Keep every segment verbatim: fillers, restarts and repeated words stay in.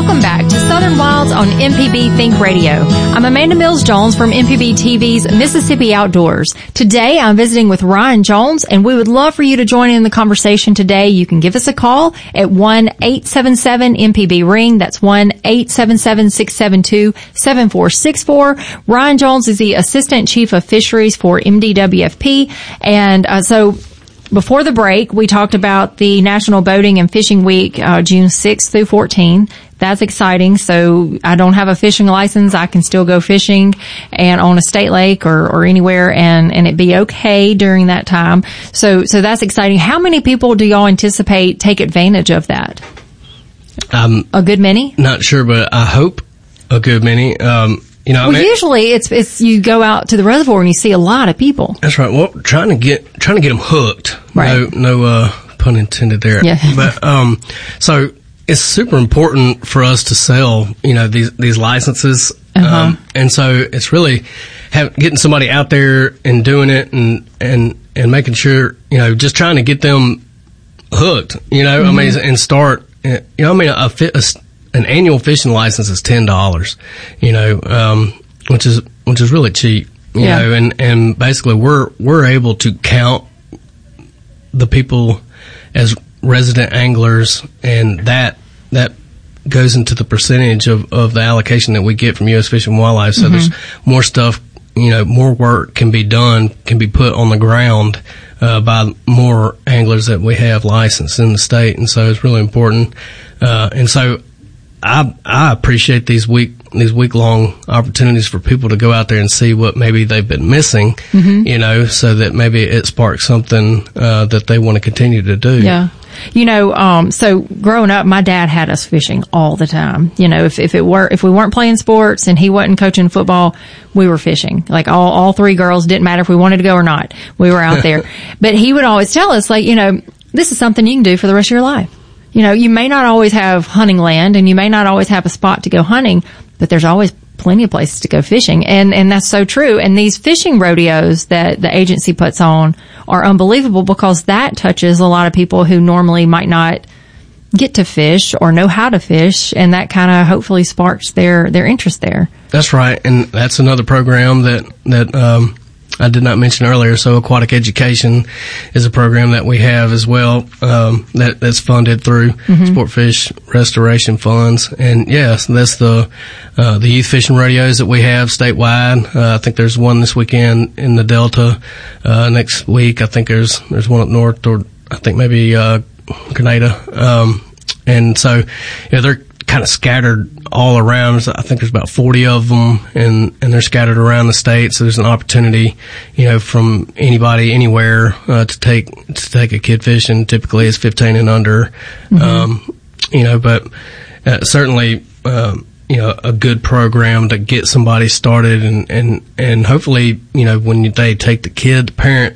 Welcome back to Southern Wilds on M P B Think Radio. I'm Amanda Mills-Jones from M P B T V's Mississippi Outdoors. Today, I'm visiting with Ryan Jones, and we would love for you to join in the conversation today. You can give us a call at one eight seven seven M P B ring. That's one eight seven seven, six seven two, seven four six four. Ryan Jones is the Assistant Chief of Fisheries for M D W F P, and uh, so before the break, we talked about the National Boating and Fishing Week, uh, June sixth through fourteenth. That's exciting. So I don't have a fishing license. I can still go fishing and on a state lake or, or anywhere and, and it be okay during that time. So, so that's exciting. How many people do y'all anticipate take advantage of that? Um, a good many? Not sure, but I hope a good many. Um, You know, well, I mean, usually it's it's you go out to the reservoir and you see a lot of people. That's right. Well, trying to get trying to get them hooked. Right. No, no uh, pun intended there. Yeah. But um, so it's super important for us to sell, you know, these these licenses, uh-huh. um, and so it's really have, getting somebody out there and doing it and and and making sure, you know, just trying to get them hooked. You know, mm-hmm. I mean, and start. You know, I mean, a fit. A, An annual fishing license is ten dollars, you know, um, which is which is really cheap, you yeah. know, and, and basically we're we're able to count the people as resident anglers, and that that goes into the percentage of, of the allocation that we get from U S Fish and Wildlife. So mm-hmm. there's more stuff, you know, more work can be done, can be put on the ground uh, by more anglers that we have licensed in the state, and so it's really important, uh, and so. I I appreciate these week these week long opportunities for people to go out there and see what maybe they've been missing, mm-hmm. you know, so that maybe it sparks something uh, that they want to continue to do. Yeah. You know, um, so growing up, my dad had us fishing all the time. You know, if, if it were, if we weren't playing sports and he wasn't coaching football, we were fishing. Like all, all three girls, didn't matter if we wanted to go or not. We were out there. But he would always tell us, like, you know, this is something you can do for the rest of your life. You know, you may not always have hunting land and you may not always have a spot to go hunting, but there's always plenty of places to go fishing. And, and that's so true. And these fishing rodeos that the agency puts on are unbelievable because that touches a lot of people who normally might not get to fish or know how to fish. And that kind of hopefully sparks their, their interest there. That's right. And that's another program that, that, um, I did not mention earlier. So aquatic education is a program that we have as well, um, that, that's funded through mm-hmm. Sportfish Restoration Funds. And yes, that's the, uh, the youth fishing rodeos that we have statewide. Uh, I think there's one this weekend in the Delta, uh, next week. I think there's, there's one up north or I think maybe, uh, Grenada. Um, and so, you know, they're kind of scattered all around. I think there's about forty of them, and, and they're scattered around the state. So there's an opportunity, you know, from anybody, anywhere, uh, to take, to take a kid fishing. Typically it's fifteen and under, mm-hmm. um, you know, but, uh, certainly, um, you know, a good program to get somebody started and, and, and hopefully, you know, when they take the kid, the parent,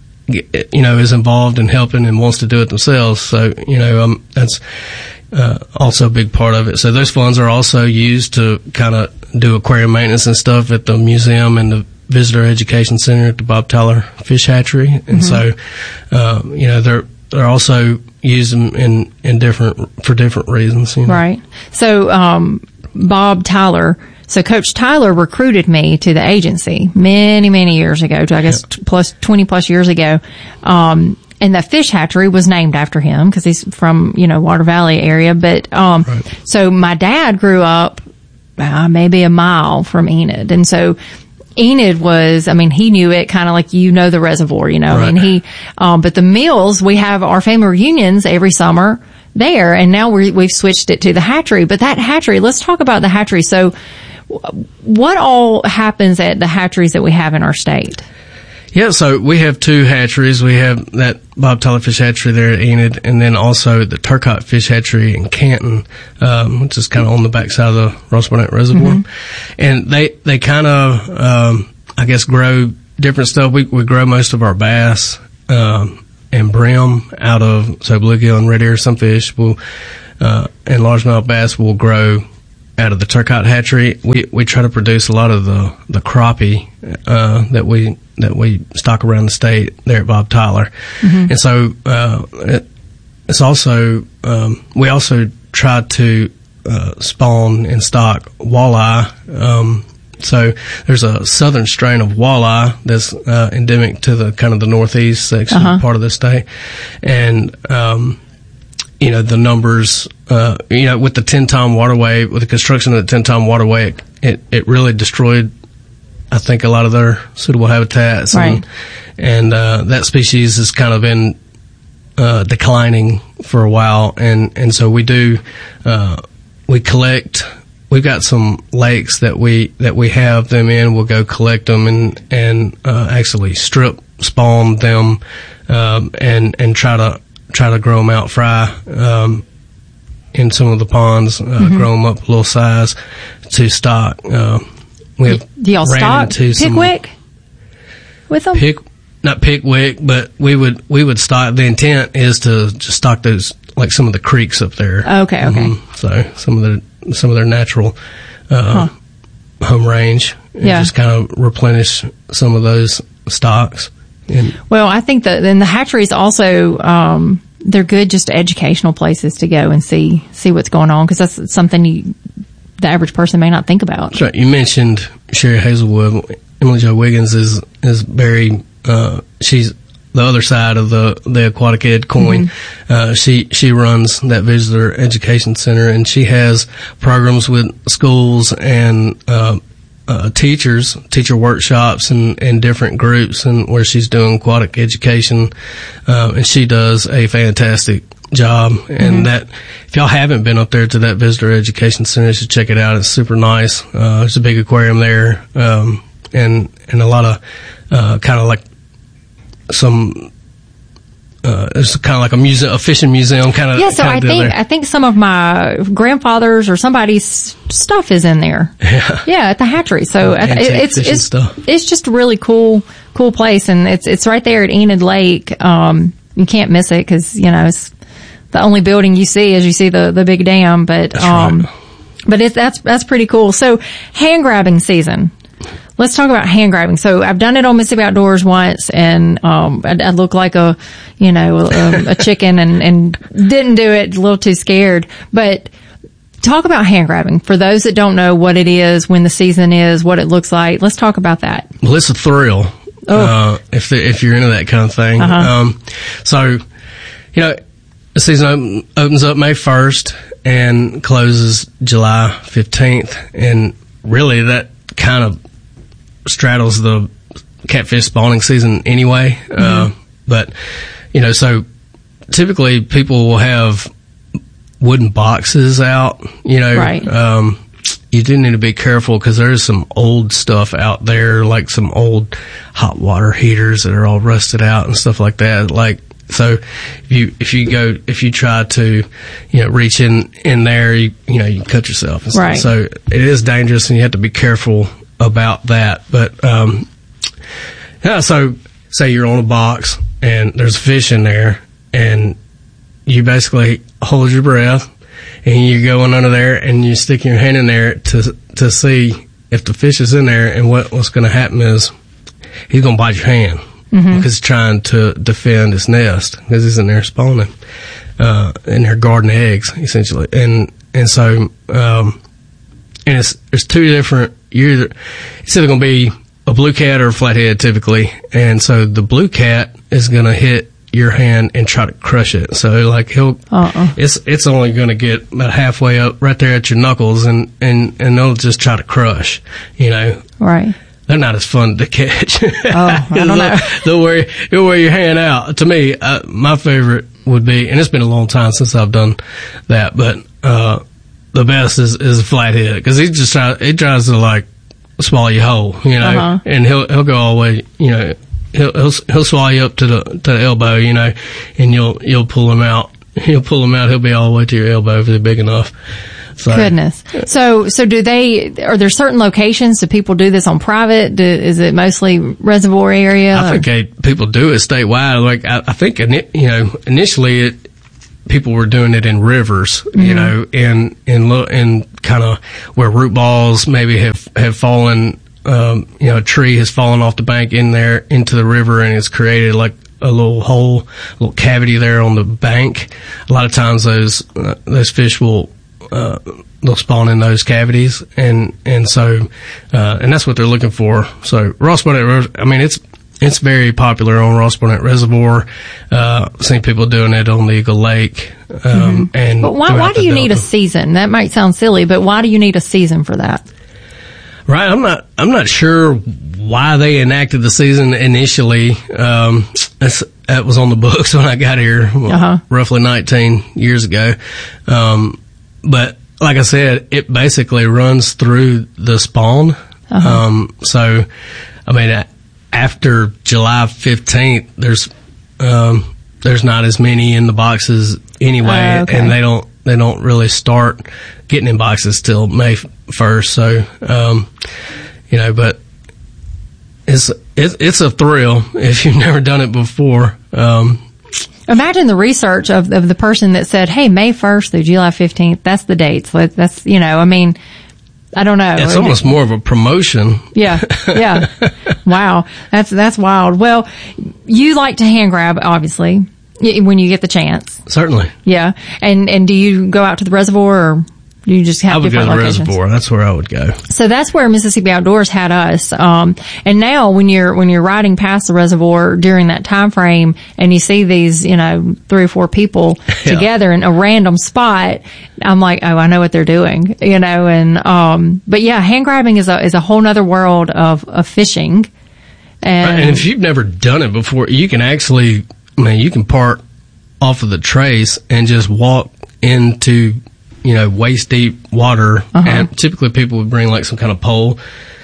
you know, is involved in helping and wants to do it themselves. So, you know, um, that's, Uh, also a big part of it. So those funds are also used to kind of do aquarium maintenance and stuff at the museum and the visitor education center at the Bob Tyler Fish Hatchery. And mm-hmm. so, uh, you know, they're, they're also used in, in, in different, for different reasons. You know? Right. So, um, Bob Tyler, so Coach Tyler recruited me to the agency many, many years ago, I guess yep. plus, twenty plus years ago. Um, And the fish hatchery was named after him because he's from, you know, Water Valley area. But, um, right. so my dad grew up, uh, maybe a mile from Enid. And so Enid was, I mean, he knew it kind of like, you know, the reservoir, you know, right. and he, um, but the meals, we have our family reunions every summer there. And now we we've switched it to the hatchery. But that hatchery, let's talk about the hatchery. So what all happens at the hatcheries that we have in our state? Yeah, so we have two hatcheries. We have that Bob Tyler Fish Hatchery there at Enid, and then also the Turcotte Fish Hatchery in Canton, um, which is kind of on the backside of the Ross Barnett Reservoir. Mm-hmm. And they, they kind of, um, I guess, grow different stuff. We, we grow most of our bass, um, and brim out of, so bluegill and red ear sunfish will, uh, and largemouth bass will grow out of the Turcotte Hatchery. We, we try to produce a lot of the, the crappie, uh, that we, that we stock around the state there at Bob Tyler. Mm-hmm. And so, uh, it, it's also, um, we also try to uh, spawn and stock walleye. Um, so there's a southern strain of walleye that's uh, endemic to the kind of the northeast section uh-huh. part of the state, and um, you know the numbers. Uh, you know, with the Tenn-Tom waterway, with the construction of the Tenn-Tom waterway, it, it it really destroyed, I think, a lot of their suitable habitats, right. and, and uh, that species has kind of been uh, declining for a while, and and so we do uh, we collect. We've got some lakes that we that we have them in. We'll go collect them and and uh, actually strip spawn them um, and and try to try to grow them out fry um, in some of the ponds. Uh, mm-hmm. Grow them up a little size to stock. Uh, we have Do y'all stock Pickwick with them? Pick, not Pickwick, but we would we would stock. The intent is to just stock those, like some of the creeks up there. Okay, okay. Mm-hmm. So some of the some of their natural uh, huh. home range, and yeah. just kind of replenish some of those stocks. And well, I think that then the hatcheries also um, they're good, just educational places to go and see see what's going on, because that's something you, the average person may not think about. That's right. You mentioned Sherry Hazelwood. Emily Jo Wiggins is is very uh, she's the other side of the, the Aquatic Ed coin. Mm-hmm. Uh, she, she runs that visitor education center, and she has programs with schools and, uh, uh, teachers, teacher workshops and, and different groups, and where she's doing aquatic education. Uh, and she does a fantastic job. Mm-hmm. And that, if y'all haven't been up there to that visitor education center, you should check it out. It's super nice. Uh, there's a big aquarium there, um, and, and a lot of, uh, kind of like, some uh it's kind of like a museum, a fishing museum kind of. Yeah, so I think there. I think some of my grandfather's or somebody's stuff is in there. Yeah, yeah, at the hatchery. So at, it's it's stuff. It's just a really cool cool place, and it's it's right there at Enid Lake. Um, you can't miss it, because you know it's the only building you see as you see the the big dam. But that's um, right. but it's that's that's pretty cool. So hand grabbing season. Let's talk about hand grabbing. So I've done it on Mississippi Outdoors once, and um, I, I look like a, you know, a, a chicken, and, and didn't do it. A little too scared. But talk about hand grabbing for those that don't know what it is, when the season is, what it looks like. Let's talk about that. Well, it's a thrill. Oh. Uh, if the, if you're into that kind of thing. Uh-huh. Um, so, you know, the season open, opens up May first and closes July fifteenth, and really that kind of straddles the catfish spawning season anyway. Mm-hmm. Uh, but, you know, so typically people will have wooden boxes out, you know. Right. Um, you do need to be careful, because there's some old stuff out there, like some old hot water heaters that are all rusted out and stuff like that. Like, so if you, if you go, if you try to, you know, reach in, in there, you, you know, you can cut yourself. And stuff. Right. So it is dangerous, and you have to be careful about that. But, um, yeah, so say you're on a box and there's a fish in there, and you basically hold your breath and you're going under there and you stick your hand in there to, to see if the fish is in there, and what, what's going to happen is he's going to bite your hand. Mm-hmm. Because he's trying to defend his nest, because he's in there spawning, uh, in there guarding eggs, essentially. And, and so, um, and it's, there's two different, you're either, it's either going to be a blue cat or a flathead typically. And so the blue cat is going to hit your hand and try to crush it. So like he'll, uh-uh. it's, it's only going to get about halfway up right there at your knuckles, and, and, and they'll just try to crush, you know. Right. They're not as fun to catch. Oh, I don't know. They'll wear, they'll wear your hand out. To me, uh, my favorite would be, and it's been a long time since I've done that, but, uh, the best is, is a flathead, because he just tries, he tries to like swallow you whole, you know, uh-huh. and he'll, he'll go all the way, you know, he'll, he'll, he'll swallow you up to the, to the elbow, you know, and you'll, you'll pull him out. He'll pull him out. He'll be all the way to your elbow if they're big enough. So. Goodness. So, so do they, are there certain locations? Do people do this on private? Do, is it mostly reservoir area? I think they, people do it statewide. Like, I, I think, you know, initially it, people were doing it in rivers, mm-hmm. you know, and, and, and kind of where root balls maybe have, have fallen, um, you know, a tree has fallen off the bank in there into the river, and it's created like a little hole, a little cavity there on the bank. A lot of times those, uh, those fish will, uh, they'll spawn in those cavities, and and so uh, and that's what they're looking for. So Ross Barnett, I mean, it's it's very popular on Ross Barnett Reservoir. Uh, I've seen people doing it on the Eagle Lake. Um, mm-hmm. And but why why do you need a season? That might sound silly, but why do you need a season for that? Right, I'm not. I'm not sure why they enacted the season initially. Um, that was on the books when I got here, well, uh-huh. roughly nineteen years ago. Um, but like I said, it basically runs through the spawn. Uh-huh. Um, so, I mean, after July fifteenth, there's um, there's not as many in the boxes anyway, uh, okay. and they don't they don't really start getting in boxes till May first. So, um, you know, but it's, it's, it's a thrill if you've never done it before. Um, Imagine the research of, of the person that said, hey, May first through July fifteenth, that's the dates. That's, you know, I mean, I don't know. It's almost more of a promotion. Yeah. Yeah. Wow. That's, that's wild. Well, you like to hand grab, obviously, when you get the chance. Certainly. Yeah. And, and do you go out to the reservoir, or do you just have I would different go to the locations? reservoir. That's where I would go. So that's where Mississippi Outdoors had us. Um, and now when you're, when you're riding past the reservoir during that time frame and you see these, you know, three or four people yeah. together in a random spot, I'm like, oh, I know what they're doing, you know, and, um, but yeah, hand grabbing is a, is a whole nother world of, of fishing. And, right, and if you've never done it before, you can actually, I mean, you can park off of the trace and just walk into, you know, waist deep water. Uh-huh. And typically people would bring like some kind of pole,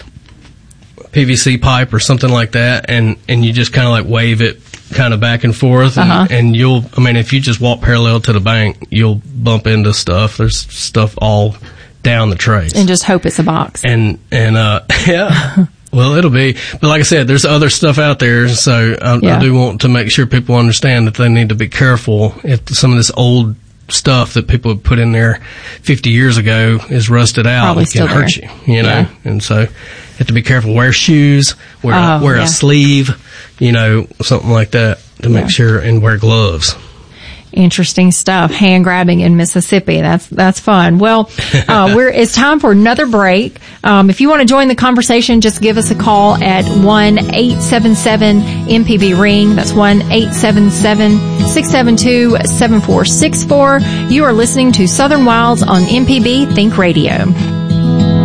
P V C pipe or something like that. And, and you just kind of like wave it kind of back and forth. And, uh-huh. and you'll, I mean, if you just walk parallel to the bank, you'll bump into stuff. There's stuff all down the trace. And just hope it's a box. And, and, uh, yeah. Well, it'll be, but like I said, there's other stuff out there, so I, yeah. I do want to make sure people understand that they need to be careful if some of this old stuff that people would put in there fifty years ago is rusted out. Probably it can hurt there. you, you know, yeah. and so you have to be careful. Wear shoes, wear, oh, a, wear yeah. a sleeve, you know, something like that to make yeah. sure, and wear gloves. Interesting stuff. Hand grabbing in Mississippi. That's, that's fun. Well, uh, we're, it's time for another break. Um, if you want to join the conversation, just give us a call at one eight seven seven M P B ring. That's one eight seven seven six seven two seven four six four. You are listening to Southern Wilds on M P B Think Radio.